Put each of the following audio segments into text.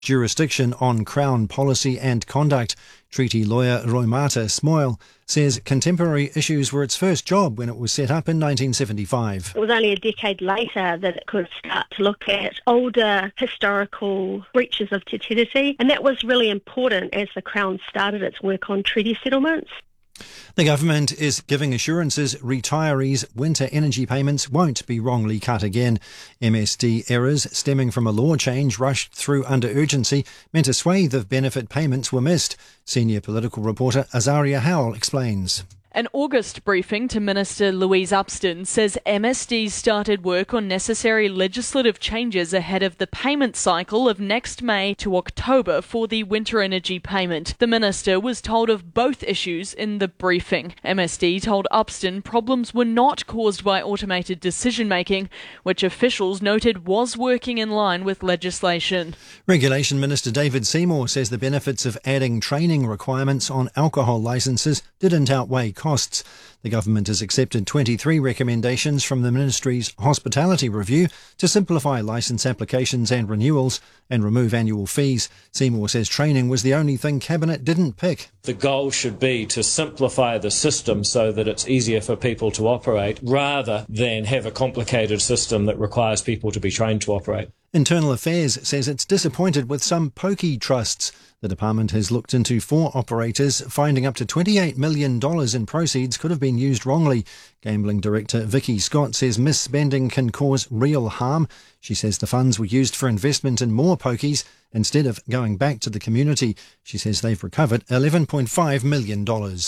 jurisdiction on Crown policy and conduct. Treaty lawyer Roimata Smoil says contemporary issues were its first job when it was set up in 1975. It was only a decade later that it could start to look at older historical breaches of Te Tiriti, and that was really important as the Crown started its work on treaty settlements. The government is giving assurances retirees' winter energy payments won't be wrongly cut again. MSD errors stemming from a law change rushed through under urgency meant a swathe of benefit payments were missed. Senior political reporter Azaria Howell explains. An August briefing to Minister Louise Upston says MSD started work on necessary legislative changes ahead of the payment cycle of next May to October for the winter energy payment. The minister was told of both issues in the briefing. MSD told Upston problems were not caused by automated decision-making, which officials noted was working in line with legislation. Regulation Minister David Seymour says the benefits of adding training requirements on alcohol licences didn't outweigh costs. The government has accepted 23 recommendations from the Ministry's Hospitality Review to simplify licence applications and renewals and remove annual fees. Seymour says training was the only thing Cabinet didn't pick. The goal should be to simplify the system so that it's easier for people to operate rather than have a complicated system that requires people to be trained to operate. Internal Affairs says it's disappointed with some pokey trusts. The department has looked into 4 operators, finding up to $28 million in proceeds could have been used wrongly. Gambling Director Vicky Scott says misspending can cause real harm. She says the funds were used for investment in more pokies instead of going back to the community. She says they've recovered $11.5 million.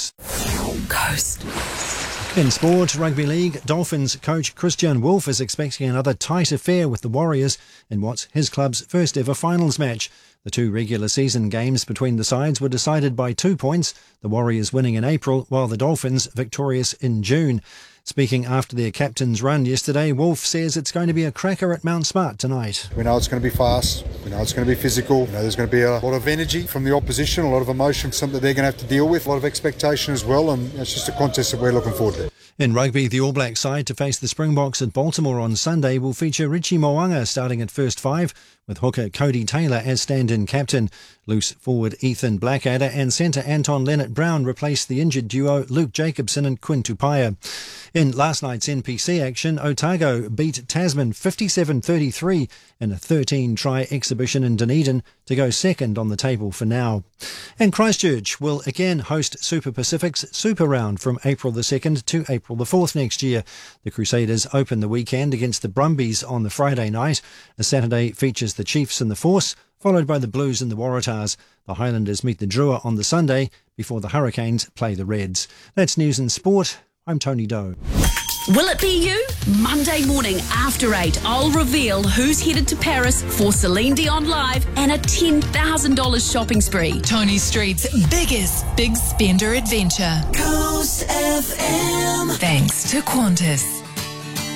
Coast. In sport, Rugby League, Dolphins coach Christian Wolff is expecting another tight affair with the Warriors in what's his club's first ever finals match. The 2 regular season games between the sides were decided by 2 points, the Warriors winning in April while the Dolphins victorious in June. Speaking after their captain's run yesterday, Wolff says it's going to be a cracker at Mount Smart tonight. We know it's going to be fast, we know it's going to be physical, there's going to be a lot of energy from the opposition, a lot of emotion, something they're going to have to deal with, a lot of expectation as well, and it's just a contest that we're looking forward to. In rugby, the All Black side to face the Springboks at Baltimore on Sunday will feature Richie Mo'unga starting at first 5, with hooker Cody Taylor as stand-in captain. Loose forward Ethan Blackadder and centre Anton Leonard-Brown replaced the injured duo Luke Jacobson and Quinn Tupaia. In last night's NPC action, Otago beat Tasman 57-33 in a 13-try exhibition in Dunedin to go second on the table for now. And Christchurch will again host Super Pacific's Super Round from April the 2nd to April the 4th next year. The Crusaders open the weekend against the Brumbies on the Friday night. The Saturday features the Chiefs and the Force, followed by the Blues and the Waratahs. The Highlanders meet the Drua on the Sunday before the Hurricanes play the Reds. That's news and sport. I'm Tony Doe. Will it be you? Monday morning after 8, I'll reveal who's headed to Paris for Celine Dion Live and a $10,000 shopping spree. Tony Street's biggest big spender adventure. Coast FM. Thanks to Qantas.